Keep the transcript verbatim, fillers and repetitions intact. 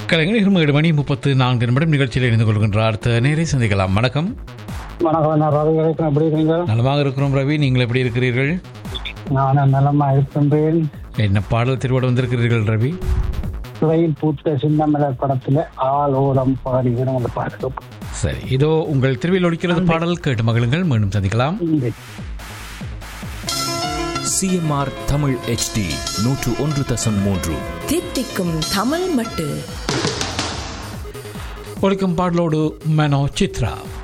கலைஞர் ஏழு மணி முப்பத்து நான்கு நிமிடம் நிகழ்ச்சியில் இணைந்து கொள்கின்ற அடுத்த நேரை சந்திக்கலாம். வணக்கம். வணக்கம், நான் ரவி கிடைக்கும். எப்படி இருக்கீங்க? நலமாக இருக்கிறோம் ரவி, நீங்கள் எப்படி இருக்கிறீர்கள்? நான் நலமாக இருக்கின்றேன். என்ன பாடல் திருவோட வந்திருக்கிறீர்கள் ரவி? துறையில் பூத்த சின்னமலர் படத்துல ஆலோலம் பாடுகிற அந்த பாடல். சரி, இதோ உங்கள் திருவில் ஒலிக்கிறது பாடல், கேட்டு மகிழுங்கள். மீண்டும் சந்திக்கலாம். சிஎம்ஆர் தமிழ் ஹெச்டி நூற்று ஒன்று தசம் மூன்று தித்திக்கும் தமிழ் மட்டு ஒலிக்கும் பாடலோடு மனோ சித்ரா.